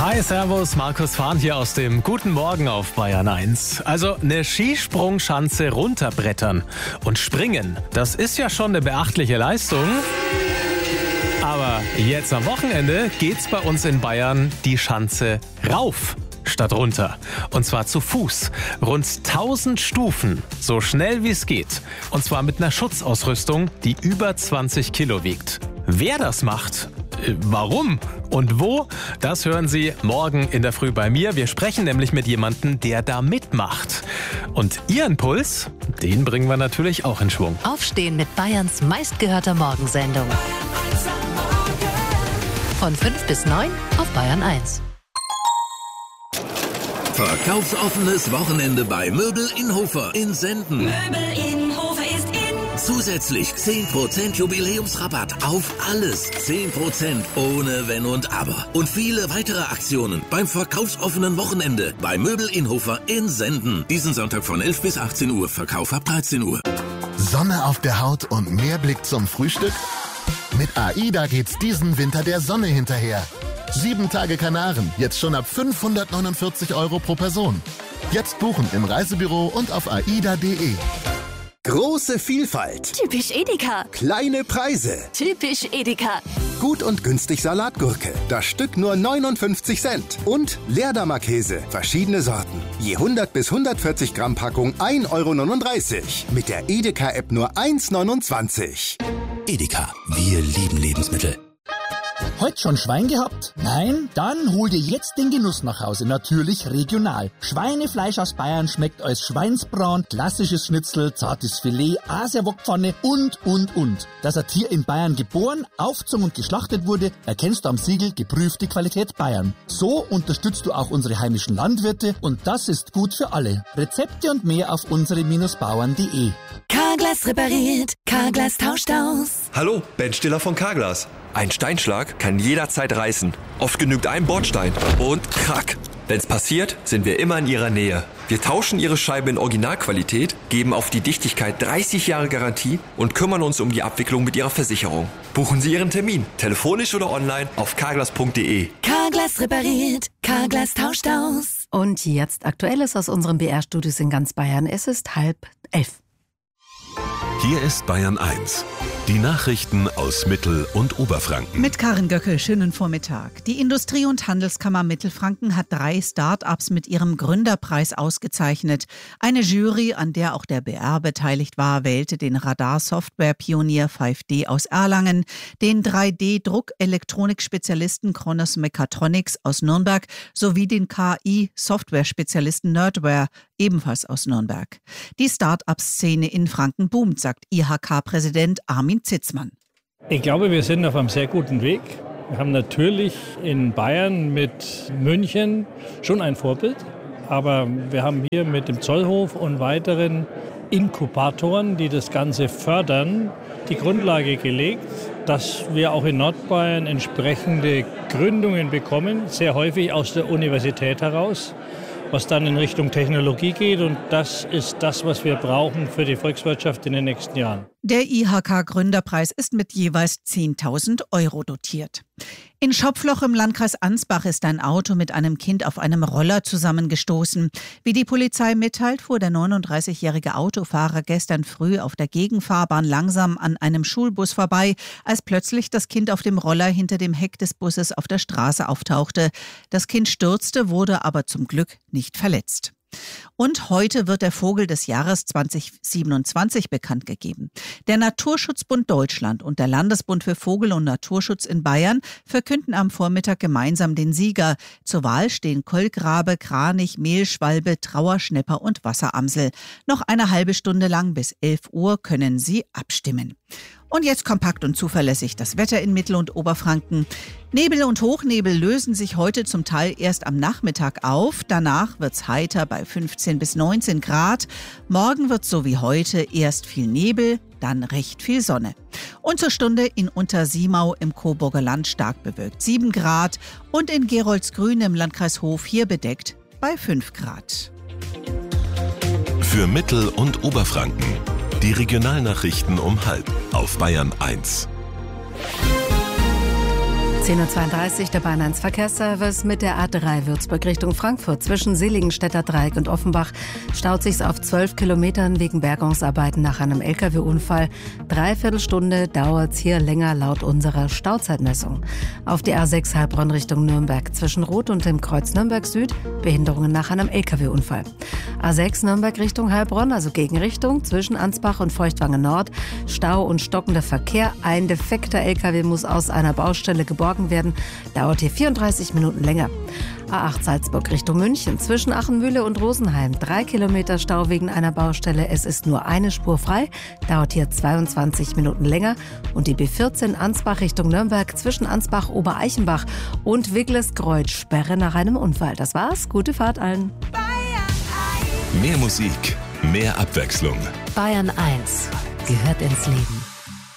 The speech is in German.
Hi, servus, Markus Fahn hier aus dem Guten Morgen auf Bayern 1. Also eine Skisprungschanze runterbrettern und springen, das ist ja schon eine beachtliche Leistung. Aber jetzt am Wochenende geht's bei uns in Bayern die Schanze rauf statt runter. Und zwar zu Fuß. Rund 1000 Stufen, so schnell wie es geht. Und zwar mit einer Schutzausrüstung, die über 20 Kilo wiegt. Wer das macht, warum und wo, das hören Sie morgen in der Früh bei mir. Wir sprechen nämlich mit jemandem, der da mitmacht. Und Ihren Puls, den bringen wir natürlich auch in Schwung. Aufstehen mit Bayerns meistgehörter Morgensendung. Von 5 bis 9 auf Bayern 1. Verkaufsoffenes Wochenende bei Möbel Inhofer in Senden. Möbel Inhofer ist in. Zusätzlich 10% Jubiläumsrabatt auf alles. 10% ohne Wenn und Aber. Und viele weitere Aktionen beim verkaufsoffenen Wochenende bei Möbel Inhofer in Senden. Diesen Sonntag von 11 bis 18 Uhr. Verkauf ab 13 Uhr. Sonne auf der Haut und mehr Blick zum Frühstück? Mit AIDA geht's diesen Winter der Sonne hinterher. 7 Tage Kanaren, jetzt schon ab 549 € pro Person. Jetzt buchen im Reisebüro und auf aida.de. Große Vielfalt. Typisch Edeka. Kleine Preise. Typisch Edeka. Gut und günstig Salatgurke. Das Stück nur 59 Cent. Und Leerdammer-Käse. Verschiedene Sorten. Je 100 bis 140 Gramm Packung 1,39 €. Mit der Edeka-App nur 1,29 €. Edeka, wir lieben Lebensmittel. Heute schon Schwein gehabt? Nein? Dann hol dir jetzt den Genuss nach Hause. Natürlich regional. Schweinefleisch aus Bayern schmeckt als Schweinsbraten, klassisches Schnitzel, zartes Filet, Asiawokpfanne und. Dass ein Tier in Bayern geboren, aufgezogen und geschlachtet wurde, erkennst du am Siegel geprüfte Qualität Bayern. So unterstützt du auch unsere heimischen Landwirte und das ist gut für alle. Rezepte und mehr auf unsere-bauern.de. Carglass repariert. Carglass tauscht aus. Hallo, Ben Stiller von Carglass. Ein Steinschlag kann jederzeit reißen. Oft genügt ein Bordstein und krack. Wenn's passiert, sind wir immer in Ihrer Nähe. Wir tauschen Ihre Scheibe in Originalqualität, geben auf die Dichtigkeit 30 Jahre Garantie und kümmern uns um die Abwicklung mit Ihrer Versicherung. Buchen Sie Ihren Termin, telefonisch oder online auf carglass.de. Carglass repariert. Carglass tauscht aus. Und jetzt Aktuelles aus unseren BR-Studios in ganz Bayern. Es ist 10:30. Hier ist Bayern 1. Die Nachrichten aus Mittel- und Oberfranken. Mit Karin Göckel, schönen Vormittag. Die Industrie- und Handelskammer Mittelfranken hat 3 Start-ups mit ihrem Gründerpreis ausgezeichnet. Eine Jury, an der auch der BR beteiligt war, wählte den Radar-Software-Pionier 5D aus Erlangen, den 3D-Druck-Elektronik-Spezialisten Kronos Mechatronics aus Nürnberg sowie den KI-Software-Spezialisten Nerdware, ebenfalls aus Nürnberg. Die Start-up-Szene in Franken boomt, sagt IHK-Präsident Armin Zitzmann. Ich glaube, wir sind auf einem sehr guten Weg. Wir haben natürlich in Bayern mit München schon ein Vorbild. Aber wir haben hier mit dem Zollhof und weiteren Inkubatoren, die das Ganze fördern, die Grundlage gelegt, dass wir auch in Nordbayern entsprechende Gründungen bekommen, sehr häufig aus der Universität heraus, was dann in Richtung Technologie geht. Und das ist das, was wir brauchen für die Volkswirtschaft in den nächsten Jahren. Der IHK-Gründerpreis ist mit jeweils 10.000 € dotiert. In Schopfloch im Landkreis Ansbach ist ein Auto mit einem Kind auf einem Roller zusammengestoßen. Wie die Polizei mitteilt, fuhr der 39-jährige Autofahrer gestern früh auf der Gegenfahrbahn langsam an einem Schulbus vorbei, als plötzlich das Kind auf dem Roller hinter dem Heck des Busses auf der Straße auftauchte. Das Kind stürzte, wurde aber zum Glück nicht verletzt. Und heute wird der Vogel des Jahres 2027 bekannt gegeben. Der Naturschutzbund Deutschland und der Landesbund für Vogel- und Naturschutz in Bayern verkünden am Vormittag gemeinsam den Sieger. Zur Wahl stehen Kolkrabe, Kranich, Mehlschwalbe, Trauerschnepper und Wasseramsel. Noch eine halbe Stunde lang bis 11 Uhr können Sie abstimmen. Und jetzt kompakt und zuverlässig das Wetter in Mittel- und Oberfranken. Nebel und Hochnebel lösen sich heute zum Teil erst am Nachmittag auf. Danach wird's heiter bei 15 bis 19 Grad. Morgen wird's so wie heute erst viel Nebel, dann recht viel Sonne. Und zur Stunde in Untersiemau im Coburger Land stark bewölkt 7 Grad und in Geroldsgrün im Landkreis Hof hier bedeckt bei 5 Grad. Für Mittel- und Oberfranken. Die Regionalnachrichten um 12:30 auf Bayern 1. 10:32 Uhr, der Bayern 1 Verkehrsservice mit der A3 Würzburg Richtung Frankfurt. Zwischen Seligenstädter Dreieck und Offenbach staut sich's auf 12 Kilometern wegen Bergungsarbeiten nach einem LKW-Unfall. 3/4 Stunde dauert's hier länger laut unserer Stauzeitmessung. Auf die A6 Heilbronn Richtung Nürnberg zwischen Roth und dem Kreuz Nürnberg Süd Behinderungen nach einem LKW-Unfall. A6 Nürnberg Richtung Heilbronn, also Gegenrichtung, zwischen Ansbach und Feuchtwangen Nord. Stau und stockender Verkehr. Ein defekter LKW muss aus einer Baustelle geborgen werden. Dauert hier 34 Minuten länger. A8 Salzburg Richtung München. Zwischen Achenmühle und Rosenheim 3 Kilometer Stau wegen einer Baustelle. Es ist nur eine Spur frei. Dauert hier 22 Minuten länger. Und die B14 Ansbach Richtung Nürnberg zwischen Ansbach, Obereichenbach und Wiggleskreuz Sperre nach einem Unfall. Das war's. Gute Fahrt allen. Mehr Musik, mehr Abwechslung. Bayern 1 gehört ins Leben.